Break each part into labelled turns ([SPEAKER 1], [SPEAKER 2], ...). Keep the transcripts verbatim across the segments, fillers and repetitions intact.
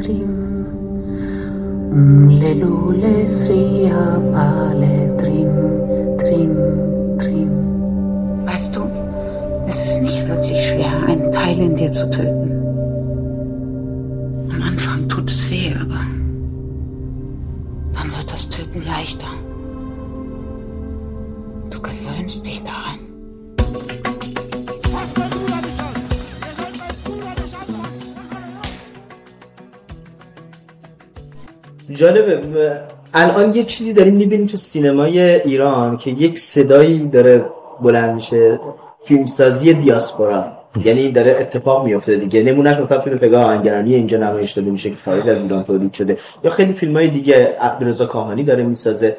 [SPEAKER 1] trim, le lule stria pale trim, trim, trim. Weißt du, es ist nicht wirklich schwer, einen Teil in dir zu töten. Am Anfang tut es weh, aber dann wird das Töten leichter. Du gewöhnst dich daran.
[SPEAKER 2] جالبه الان یه چیزی داریم میبینیم تو سینمای ایران که یک صدایی داره بلند میشه، فیلمسازی دیاسپورا، یعنی داره اتفاق میفته دیگه. نمونهش مثلا فیلم پگاه آهنگرانی اینجا نمایش داده میشه که خارج از ایران تولید شده، یا خیلی فیلمای دیگه عبدالرضا کاهانی داره میسازه.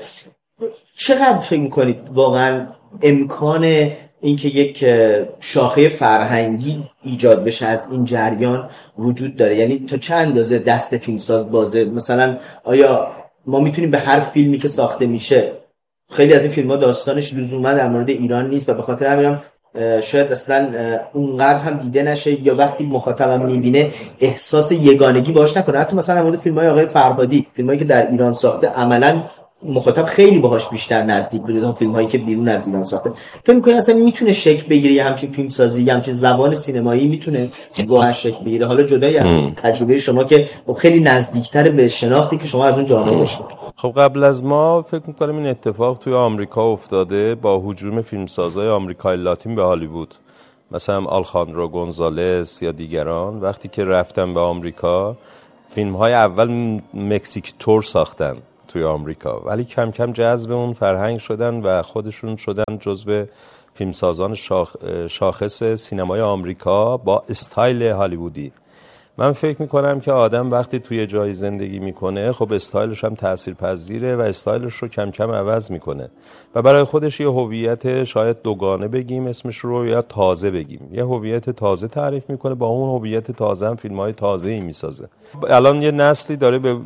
[SPEAKER 2] چقدر فکر میکنید واقعا امکان اینکه یک شاخه فرهنگی ایجاد بشه از این جریان وجود داره؟ یعنی تا چه اندازه دست فیلمساز بازه؟ مثلا آیا ما میتونیم به هر فیلمی که ساخته میشه، خیلی از این فیلم‌ها داستانش لزوما در مورد ایران نیست و به خاطر همینم شاید اصلا اونقدر هم دیده نشه، یا وقتی مخاطبم میبینه احساس یگانگی باش نکنه. حتی مثلا در مورد فیلم‌های آقای فرهادی، فیلمایی که در ایران ساخته، عملاً مخاطب خیلی باهاش بیشتر نزدیک بوده تا فیلم‌هایی که بیرون از ایران ساخته. فکر می‌کنی اصلا میتونه شکل بگیره یه همچین فیلمسازی، یه همچین زبان سینمایی میتونه واقعا شکل بگیره؟ حالا جدای از تجربه شما که خیلی نزدیکتر به شناختی که شما از اون جامعه داشتید.
[SPEAKER 3] خب قبل از ما فکر می‌کنم این اتفاق توی آمریکا افتاده با هجوم فیلمسازهای آمریکای لاتین به هالیوود، مثلا آلخاندرو گونزالس یا دیگران. وقتی که رفتن به آمریکا، فیلم‌های اول مکزیک تور ساختن توی آمریکا، ولی کم کم جذب اون فرهنگ شدن و خودشون شدن جزو فیلمسازان شاخ... شاخص سینمای آمریکا با استایل هالیوودی. من فکر میکنم که آدم وقتی توی جایی زندگی میکنه، خب استایلش هم تاثیرپذیره و استایلش رو کم کم عوض میکنه و برای خودش یه هویت شاید دوگانه بگیم اسمش رو، یا تازه بگیم، یه هویت تازه تعریف میکنه، با اون هویت تازه هم فیلم‌های تازه‌ای میسازه. الان یه نسلی داره به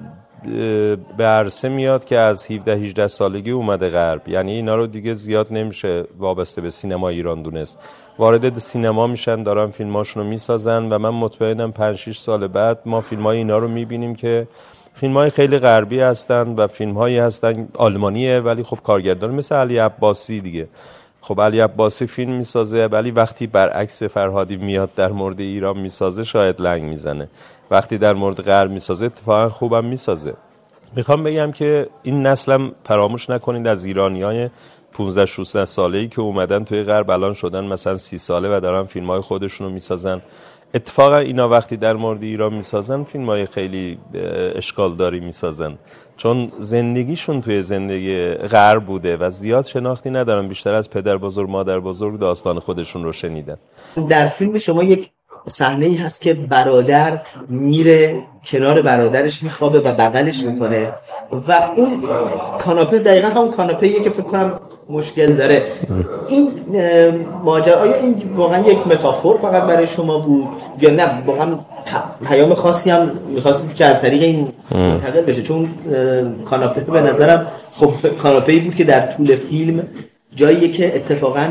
[SPEAKER 3] به عرصه میاد که از هفده هجده سالگی اومده غرب، یعنی اینا رو دیگه زیاد نمیشه وابسته به سینما ایران دونست. وارد سینما میشن، دارن فیلماشون رو میسازن و من مطمئنم پنج شش سال بعد ما فیلمای اینا رو میبینیم که فیلمای خیلی غربی هستن و فیلمهایی هستن آلمانیه، ولی خب کارگردان مثل علی عباسی دیگه. خب علی عباسی فیلم میسازه، ولی وقتی برعکس فرهادی میاد در مورد ایران میسازه شاید لنگ میزنه، وقتی در مورد غرب میسازه اتفاقا خوبم میسازه. میخوام بگم که این نسلم فراموش نکنید از ایرانیای پانزده شانزده ساله‌ای که اومدن توی غرب الان شدن مثلا سی ساله و دارن فیلم‌های خودشونو میسازن. اتفاقا اینا وقتی در مورد ایران میسازن فیلم‌های خیلی اشکال داری میسازن، چون زندگیشون توی زندگی غرب بوده و زیاد شناختی ندارن، بیشتر از پدر بزرگ مادر بزرگ داستان خودشون رو شنیدن.
[SPEAKER 2] در فیلم شما یک صحنه‌ای هست که برادر میره کنار برادرش میخوابه و بغلش میکنه و اون کاناپه دقیقا همون کاناپه‌ایه که فکر کنم مشکل داره. این ماجرا آیا این واقعا یک متافور فقط برای شما بود یا نه واقعا پیام خاصی هم می‌خواستید که از طریق این منتقل بشه؟ چون کاناپه به نظرم خب کاناپه‌ای بود که در طول فیلم جاییه که اتفاقا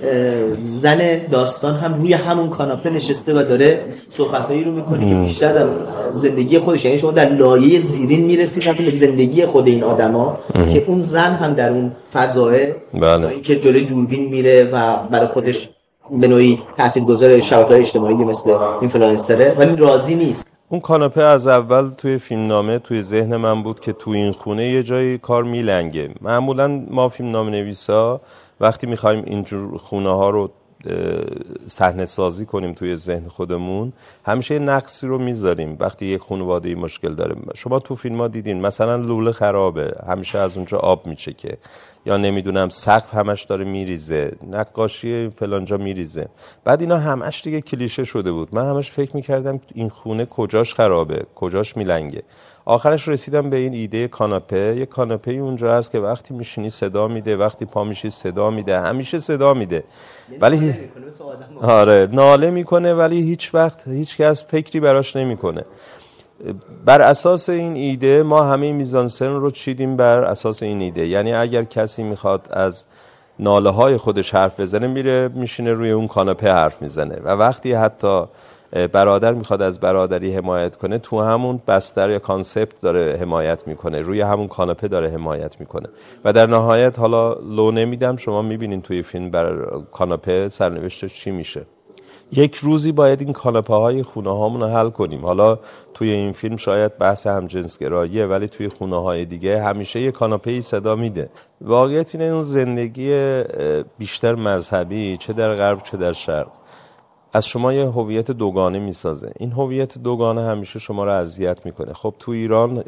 [SPEAKER 2] زن داستان هم روی همون کاناپه نشسته و داره صحبتایی رو میکنه که بیشتر در زندگی خودش، یعنی شما در لایه زیرین میرسید به زندگی خود این آدما که اون زن هم در اون فضایه بله. که جلوی دوربین میره و برای خودش به نوعی تاثیرگذار شبکه‌های اجتماعی مثل اینفلوئنسره ولی راضی نیست.
[SPEAKER 3] اون کاناپه از اول توی فیلمنامه توی ذهن من بود که توی این خونه یه جایی کار میلنگه. معمولا ما فیلمنامه نویسا وقتی میخوایم اینجور خونه ها رو صحنه سازی کنیم توی ذهن خودمون همیشه یه نقصی رو میذاریم. وقتی یک خانواده مشکل داره، شما تو فیلم ها دیدین مثلا لوله خرابه، همیشه از اونجا آب میچکه، یا نمیدونم سقف همش داره میریزه، نقاشی فلانجا میریزه. بعد اینا همش دیگه کلیشه شده بود. من همش فکر میکردم این خونه کجاش خرابه، کجاش میلنگه. آخرش رسیدم به این ایده کاناپه. یه کاناپه اونجا هست که وقتی میشینی صدا میده، وقتی پا میشی صدا میده، همیشه صدا میده، ولی آره ناله میکنه، ولی هیچ وقت هیچ کس فکری براش نمیکنه. بر اساس این ایده ما همه میزانسن رو چیدیم بر اساس این ایده. یعنی اگر کسی میخواد از ناله های خودش حرف بزنه، میره میشینه روی اون کاناپه حرف میزنه، و وقتی حتی برادر میخواد از برادری حمایت کنه، تو همون بستر یا کانسپت داره حمایت میکنه، روی همون کاناپه داره حمایت میکنه و در نهایت حالا لو نمیدم، شما میبینین توی فیلم بر کاناپه سرنوشتش چی میشه. یک روزی باید این کاناپه های خونه هامون رو حل کنیم. حالا توی این فیلم شاید بحث همجنسگراییه، ولی توی خونه های دیگه همیشه یک کاناپه ای صدا میده. واقعیت اینه اون زندگی بیشتر مذهبی، چه در غرب چه در شرق، از شما یه هویت دوگانه میسازه. این هویت دوگانه همیشه شما رو اذیت میکنه. خب تو ایران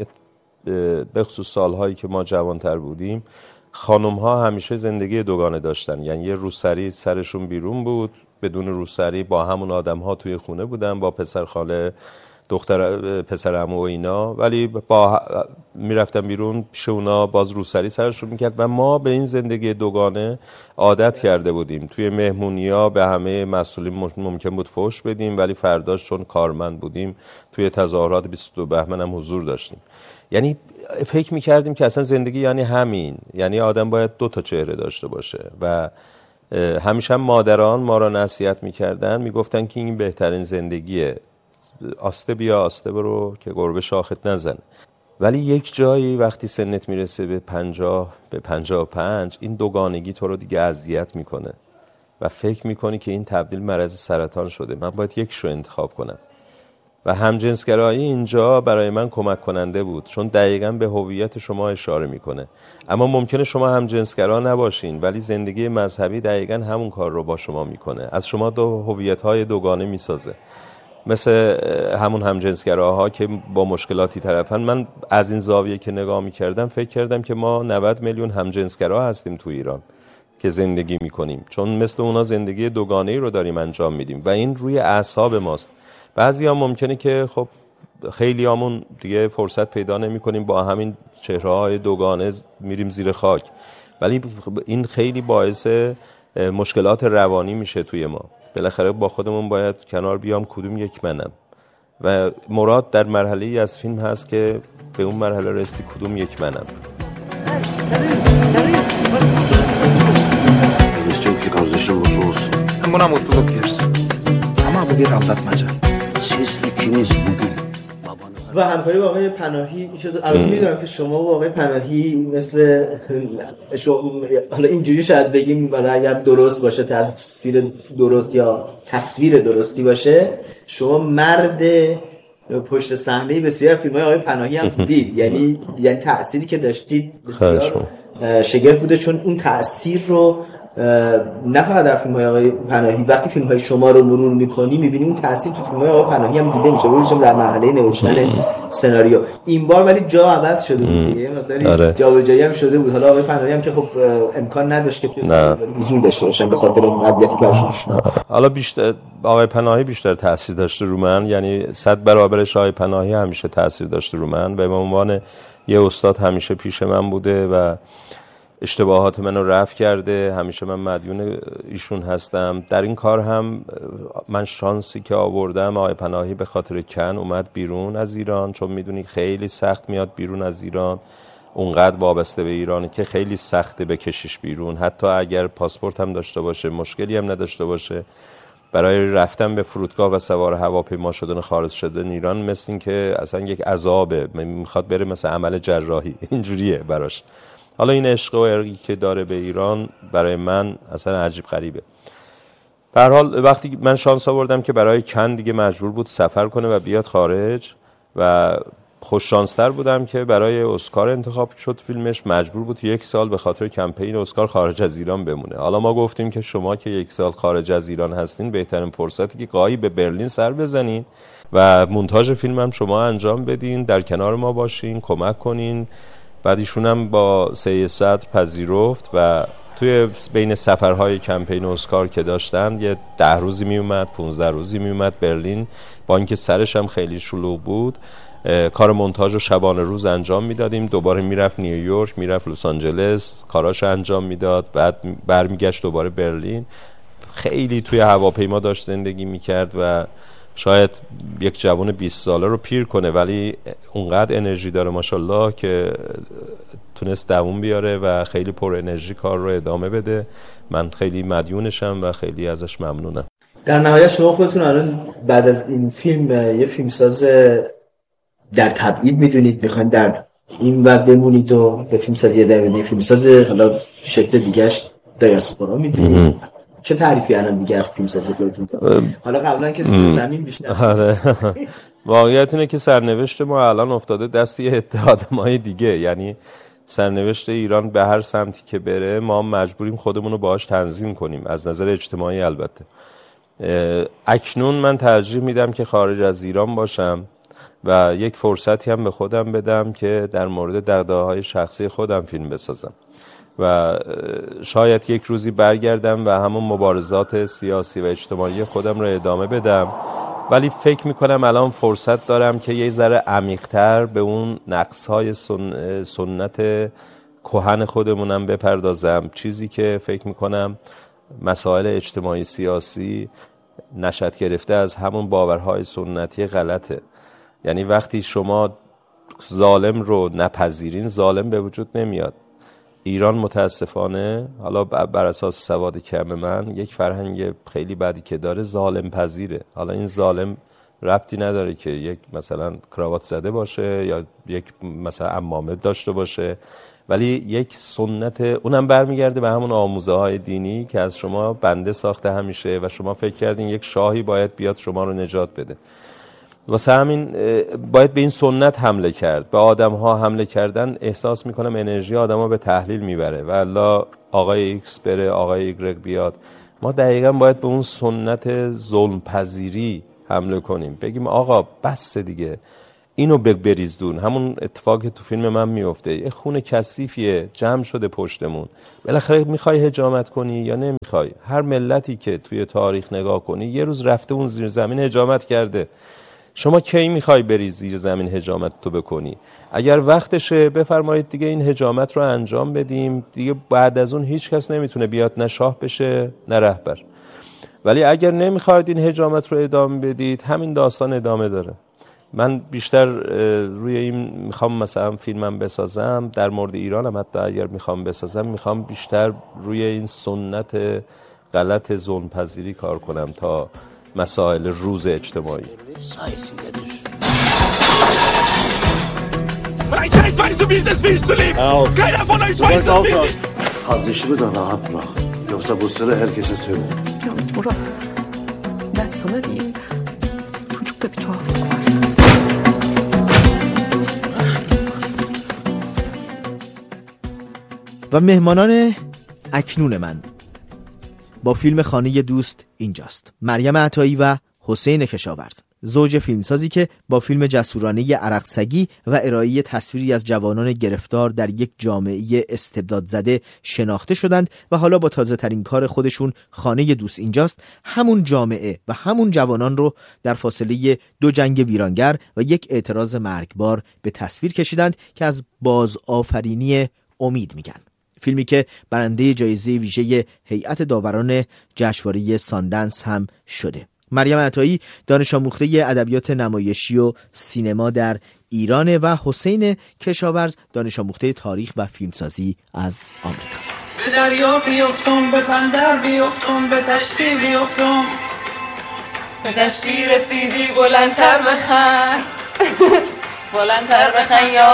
[SPEAKER 3] به خصوص سالهایی که ما جوانتر بودیم، خانم ها همیشه زندگی دوگانه داشتن، یعنی یه روسری سرشون بیرون بود، بدون روسری با همون آدم ها توی خونه بودن، با پسر خاله، دختر پسر عمو و اینا، ولی با میرفتن بیرون پیش اونا باز روسری سرشون میکرد و ما به این زندگی دوگانه عادت کرده بودیم. توی مهمونی‌ها به همه مسئولین ممکن بود فحش بدیم، ولی فرداش چون کارمند بودیم توی تظاهرات بیست و دو بهمن هم حضور داشتیم. یعنی فکر میکردیم که اصلا زندگی یعنی همین، یعنی آدم باید دو تا چهره داشته باشه و همیشه هم مادران ما را نصیحت میکردن، میگفتن که این بهترین زندگیه، آسته بیا آسته برو که گربه شاخت نزنه. ولی یک جایی وقتی سنت میرسه به پنجاه به پنجاه و پنج، این دوگانگی تو رو دیگه اذیت میکنه و فکر میکنی که این تبدیل مرض سرطان شده، من باید یک شو انتخاب کنم. و همجنسگرایی اینجا برای من کمک کننده بود، چون دقیقاً به هویت شما اشاره میکنه. اما ممکنه شما همجنسگرا نباشین، ولی زندگی مذهبی دقیقاً همون کار رو با شما میکنه، از شما دو هویت‌های دوگانه میسازه. مثل همون همجنسگراها که با مشکلاتی طرفن. من از این زاویه که نگاه میکردم فکر کردم که ما نود میلیون همجنسگرا هستیم تو ایران که زندگی میکنیم، چون مثل اونا زندگی دوگانه‌ای رو داریم انجام میدیم و این روی اعصاب ماست. بعضی ها ممکنه که خب خیلی همون دیگه فرصت پیدا نمی کنیم، با همین چهره های دوگانه میریم زیر خاک، ولی این خیلی باعث مشکلات روانی میشه توی ما. بالاخره با خودمون باید کنار بیام کدوم یک منم و مراد در مرحله ای از فیلم hast که به اون مرحله رسیدی kudum یک منم.
[SPEAKER 4] İstiyorum ki kardeşim mutlu olsun.
[SPEAKER 5] Sen buna mutluluk diyorsun. Ama bu bir aldatmaca.
[SPEAKER 4] Siz ikiniz bugün babanıza...
[SPEAKER 2] و همکاری با آقای پناهی میشه. البته میدونم که شما و آقای پناهی مثل شما، حالا اینجوری شاید بگیم برای اگر درست باشه، تفسیر درست یا تصویر درستی باشه، شما مرد پشت صحنه بسیار فیلم‌های آقای پناهی هم بودید. یعنی یعنی تأثیری که داشتید بسیار شگرف بوده، چون اون تأثیر رو نه فقط در فیلم‌های آقای پناهی، وقتی فیلم‌های شما رو مرور می‌کنی می‌بینی اون تأثیر تو فیلم‌های آقای پناهی هم دیده میشه، ببینید در مرحله نوشتن سناریو. این بار ولی جا عوض شده بود دیگه، مقداری جابجایی هم شده بود. حالا آقای پناهی هم که خب امکان نداشت که حضور داشته باشن به خاطر وضعیتی که داشتن.
[SPEAKER 3] حالا بیشتر آقای پناهی بیشتر تأثیر داشته رو من، یعنی صد برابرش آقای پناهی همیشه تأثیر داشته رو من و به عنوان یه استاد همیشه پیش من بوده و اشتباهات منو رفع کرده. همیشه من مدیون ایشون هستم. در این کار هم من شانسی که آوردم، آقای پناهی به خاطر کن اومد بیرون از ایران، چون میدونی خیلی سخت میاد بیرون از ایران، اونقدر وابسته به ایرانه که خیلی سخته بکشیش بیرون، حتی اگر پاسپورت هم داشته باشه، مشکلی هم نداشته باشه. برای رفتن به فرودگاه و سوار هواپیما شدن خارج شدن ایران مثل این که اصلا یک عذابه، میخواد بره مثل عمل جراحی، اینجوریه براش. حالا این عشق و ارقی که داره به ایران برای من اصلا عجیب غریبه. به هر حال وقتی من شانس آوردم که برای کن دیگه مجبور بود سفر کنه و بیاد خارج و خوش شانستر بودم که برای اسکار انتخاب شد فیلمش، مجبور بود یک سال به خاطر کمپین اسکار خارج از ایران بمونه. حالا ما گفتیم که شما که یک سال خارج از ایران هستین، بهترین فرصتی که گاهی به برلین سر بزنین و مونتاژ فیلم هم شما انجام بدین، در کنار ما باشین، کمک کنین. بعد ایشون هم با سیاست پذیرفت و توی بین سفرهای کمپین اسکار که داشتن یه ده روزی می اومد، پونزده روزی می اومد برلین، با اینکه سرش هم خیلی شلوغ بود. کار مونتاژ رو شبانه روز انجام میدادیم، دوباره میرفت نیویورک، میرفت لس آنجلس، کاراش انجام میداد، بعد برمیگشت دوباره برلین. خیلی توی هواپیما داشت زندگی میکرد و شاید یک جوان بیست ساله رو پیر کنه، ولی اونقدر انرژی داره ماشاءالله که تونست دووم بیاره و خیلی پر انرژی کار رو ادامه بده. من خیلی مدیونشم و خیلی ازش ممنونم.
[SPEAKER 2] در نهایت شما خودتون الان بعد از این فیلم یه فیلمساز در تبعید میدونید، میخواین در این و بمونید و به فیلمسازی ادامه بدید، فیلمساز حالا شکل دیگه‌اش دیاسپورا میدونید، چه تعریفی الان دیگه از فیلمسازی خودتون دارید؟ حالا قبلا که زمین بیشتر
[SPEAKER 3] آره واقعیت اینه که سرنوشت ما الان افتاده دست یه عده آدمای دیگه، یعنی سرنوشت ایران به هر سمتی که بره ما مجبوریم خودمون رو باهاش تنظیم کنیم، از نظر اجتماعی البته. اکنون من ترجیح میدم که خارج از ایران باشم و یک فرصتی هم به خودم بدم که در مورد دغدغه‌های شخصی خودم فیلم بسازم و شاید یک روزی برگردم و همون مبارزات سیاسی و اجتماعی خودم رو ادامه بدم، ولی فکر میکنم الان فرصت دارم که یه ذره عمیق‌تر به اون نقص‌های سن... سنت کهن خودمونم بپردازم، چیزی که فکر میکنم مسائل اجتماعی سیاسی نشأت گرفته از همون باورهای سنتی غلطه. یعنی وقتی شما ظالم رو نپذیرین ظالم به وجود نمیاد. ایران متاسفانه حالا بر اساس سواد کم من یک فرهنگ خیلی بدی که داره ظالم پذیره. حالا این ظالم ربطی نداره که یک مثلا کراوات زده باشه یا یک مثلا عمامه داشته باشه، ولی یک سنت اونم برمیگرده به همون آموزه های دینی که از شما بنده ساخته همیشه و شما فکر کردین یک شاهی باید بیاد شما رو نجات بده. واسه همین باید به این سنت حمله کرد. به آدم ها حمله کردن احساس میکنم انرژی آدم ها به تحلیل میبره و الا آقای ایکس بره آقای ایگرگ بیاد. ما دقیقا باید به اون سنت ظلم پذیری حمله کنیم، بگیم آقا بس دیگه اینو بریز دون. همون اتفاقی که تو فیلم من میفته، یه خون کثیفیه جمع شده پشتمون، بالاخره میخوای حجامت کنی یا نمیخوای؟ هر ملتی که توی تاریخ نگاه کنی یه روز رفته اون زیر زمین حجامت کرده. شما کی میخوای بری زیر زمین حجامت تو بکنی؟ اگر وقتشه بفرمایید دیگه این حجامت رو انجام بدیم دیگه، بعد از اون هیچ کس نمیتونه بیاد نه شاه بشه نه رهبر. ولی اگر نمیخواید این حجامت رو ادامه بدید همین داستان ادامه داره. من بیشتر روی این میخوام مثلا فیلمم بسازم در مورد ایرانم، حتی اگر میخوام بسازم میخوام بیشتر روی این سنت غلط ظلم پذیری کار کنم تا مسائل روز اجتماعی.
[SPEAKER 4] Kardeşimi de rahat bırak. Yoksa bu sırrı herkese söyle.
[SPEAKER 1] Yalnız Murat, ben sana diyeyim, çocukta bir tuhaflık var.
[SPEAKER 6] و مهمانان اکنون من با فیلم خانه دوست اینجاست: مریم عطایی و حسین کشاورز، زوج فیلمسازی که با فیلم جسورانه عرقسگی و ارائه تصویری از جوانان گرفتار در یک جامعه استبداد زده شناخته شدند و حالا با تازه ترین کار خودشون خانه دوست اینجاست همون جامعه و همون جوانان رو در فاصله دو جنگ ویرانگر و یک اعتراض مرگبار به تصویر کشیدند که از بازآفرینی امید میگن. فیلمی که برنده جایزه ویژه هیئت داوران جشنواره ساندنس هم شده. مریم عطایی دانش آموخته ادبیات نمایشی و سینما در ایران و حسین کشاورز دانش آموخته تاریخ و فیلمسازی از آمریکاست.
[SPEAKER 7] به دریا بیفتم، به بندر بیفتم، به دشتی بیفتم، به دشتی رسیدی بلندتر بخن بلندتر بخن یا